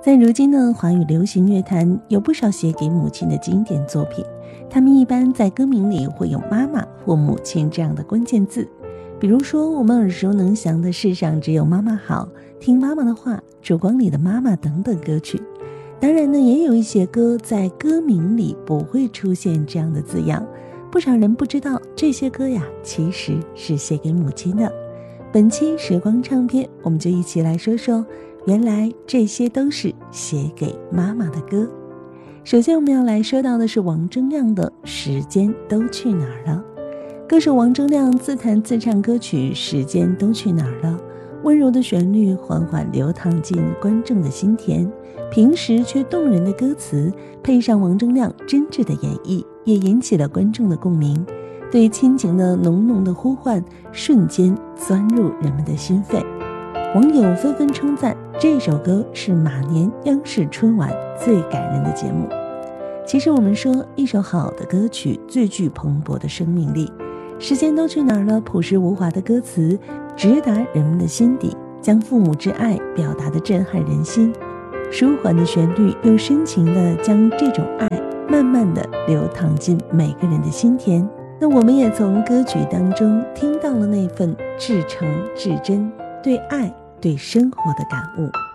在如今的华语流行乐坛，有不少写给母亲的经典作品，他们一般在歌名里会有妈妈或母亲这样的关键字。比如说我们耳熟能详的世上只有妈妈好、听妈妈的话、烛光里的妈妈等等歌曲。当然呢，也有一些歌在歌名里不会出现这样的字样，不少人不知道这些歌呀其实是写给母亲的。本期时光唱片，我们就一起来说说原来这些都是写给妈妈的歌。首先我们要来说到的是王铮亮的《时间都去哪儿了》。歌手王铮亮自弹自唱歌曲《时间都去哪儿了》，温柔的旋律缓缓流淌进观众的心田，平实却动人的歌词配上王铮亮真挚的演绎，也引起了观众的共鸣，对亲情的浓浓的呼唤瞬间钻入人们的心肺。网友纷纷称赞这首歌是马年央视春晚最感人的节目。其实我们说，一首好的歌曲最具蓬勃的生命力。时间都去哪儿了，朴实无华的歌词直达人们的心底，将父母之爱表达得震撼人心。舒缓的旋律又深情地将这种爱慢慢地流淌进每个人的心田。那我们也从歌曲当中听到了那份至诚至真对爱对生活的感悟。